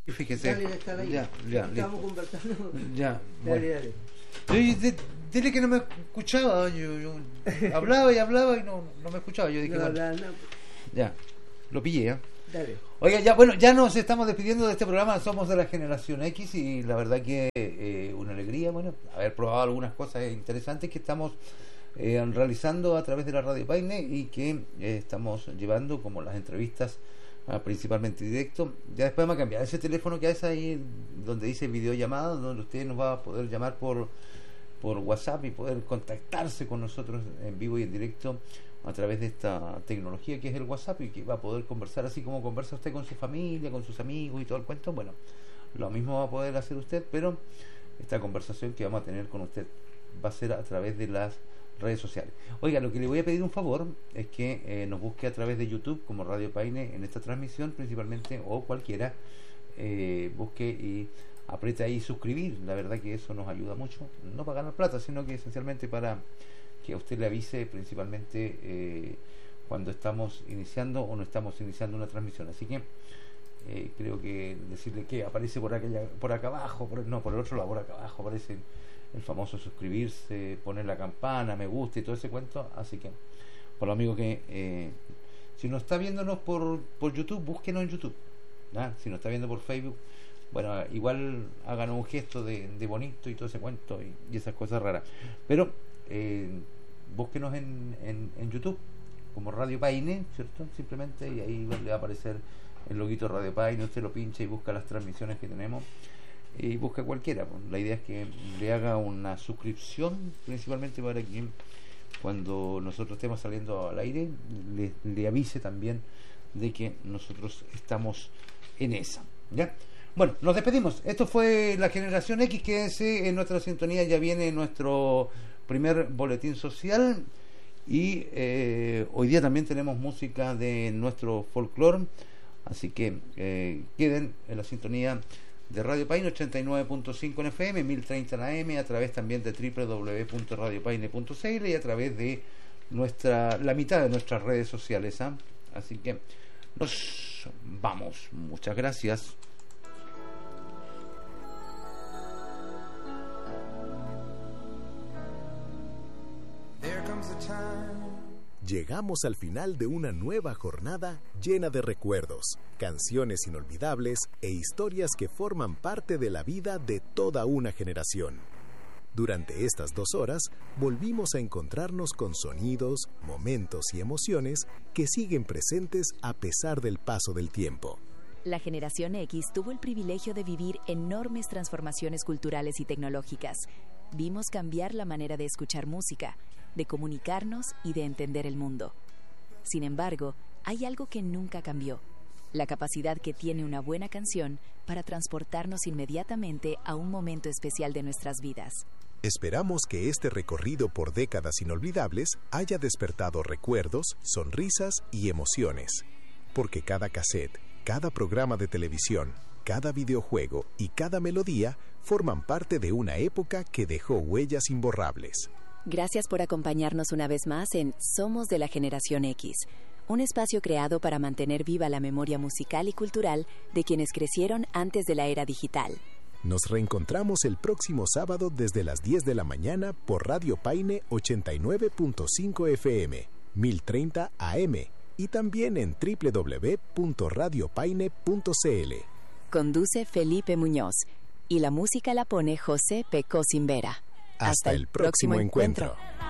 Y fíjese. Dale, estar ahí. Ya, Estamos conversando. Ya, Dale, bueno. dale. Dile que no me escuchaba. Yo hablaba y no me escuchaba. Yo dije, bueno, No. ya, lo pillé, ¿eh? Dale. Oiga, ya bueno, ya nos estamos despidiendo de este programa. Somos de la generación X y la verdad que una alegría, bueno, haber probado algunas cosas interesantes que estamos realizando a través de la Radio Paine y que estamos llevando, como las entrevistas principalmente directo. Ya después vamos a cambiar ese teléfono que es ahí donde dice videollamada, donde usted nos va a poder llamar por WhatsApp y poder contactarse con nosotros en vivo y en directo a través de esta tecnología que es el WhatsApp y que va a poder conversar así como conversa usted con su familia, con sus amigos y todo el cuento. Bueno, lo mismo va a poder hacer usted, pero esta conversación que vamos a tener con usted va a ser a través de las redes sociales. Oiga, lo que le voy a pedir un favor es que nos busque a través de YouTube como Radio Paine en esta transmisión principalmente, o cualquiera, busque y apriete ahí suscribir. La verdad que eso nos ayuda mucho, no para ganar plata, sino que esencialmente para que a usted le avise principalmente cuando estamos iniciando o no estamos iniciando una transmisión. Así que creo que decirle que aparece por acá abajo, por el otro lado, por acá abajo aparece el famoso suscribirse, poner la campana, me gusta y todo ese cuento. Así que por los amigos que si no está viéndonos por YouTube, búsquenos en YouTube, ¿no? Si no está viendo por Facebook, bueno, igual hagan un gesto de bonito y todo ese cuento y esas cosas raras, pero búsquenos en YouTube como Radio Paine, ¿cierto? Simplemente, y ahí le va a aparecer el loguito Radio Paine. Usted lo pincha y busca las transmisiones que tenemos y busca cualquiera. La idea es que le haga una suscripción principalmente para que cuando nosotros estemos saliendo al aire le avise también de que nosotros estamos en esa, ¿ya? Bueno, nos despedimos. Esto fue la Generación X. Quédense en nuestra sintonía. Ya viene nuestro primer boletín social y hoy día también tenemos música de nuestro folclore, así que queden en la sintonía de Radio Paine 89.5 en FM, 1030 en AM, a través también de www.radiopaine.cl y a través de la mitad de nuestras redes sociales, ¿eh? Así que nos vamos. Muchas gracias. Llegamos al final de una nueva jornada llena de recuerdos, canciones inolvidables e historias que forman parte de la vida de toda una generación. Durante estas 2 horas, volvimos a encontrarnos con sonidos, momentos y emociones que siguen presentes a pesar del paso del tiempo. La generación X tuvo el privilegio de vivir enormes transformaciones culturales y tecnológicas. Vimos cambiar la manera de escuchar música, de comunicarnos y de entender el mundo. Sin embargo, hay algo que nunca cambió: la capacidad que tiene una buena canción para transportarnos inmediatamente a un momento especial de nuestras vidas. Esperamos que este recorrido por décadas inolvidables haya despertado recuerdos, sonrisas y emociones. Porque cada cassette, cada programa de televisión, cada videojuego y cada melodía forman parte de una época que dejó huellas imborrables. Gracias por acompañarnos una vez más en Somos de la Generación X, un espacio creado para mantener viva la memoria musical y cultural de quienes crecieron antes de la era digital. Nos reencontramos el próximo sábado desde las 10 de la mañana por Radio Paine 89.5 FM, 1030 AM y también en www.radiopaine.cl. Conduce Felipe Muñoz y la música la pone José Pecó Cimbera. Hasta el próximo encuentro.